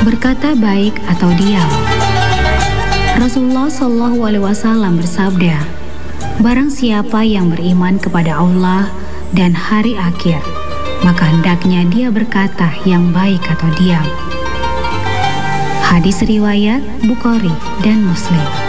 Berkata baik atau diam. Rasulullah SAW bersabda, barang siapa yang beriman kepada Allah dan hari akhir, maka hendaknya dia berkata yang baik atau diam. Hadis riwayat Bukhari dan Muslim.